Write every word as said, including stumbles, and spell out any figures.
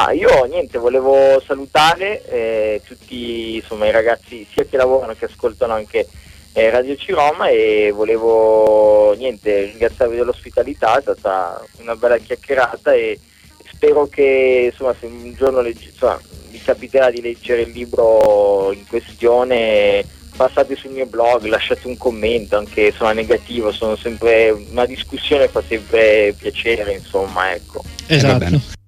Ma io niente, volevo salutare eh, tutti insomma i ragazzi sia che lavorano che ascoltano anche eh, Radio Ciroma, e volevo niente ringraziarvi dell'ospitalità, è stata una bella chiacchierata e spero che insomma se un giorno legge, insomma, mi capiterà di leggere il libro in questione, passate sul mio blog, lasciate un commento anche insomma negativo, sono sempre una discussione, fa sempre piacere, insomma, ecco. Esatto.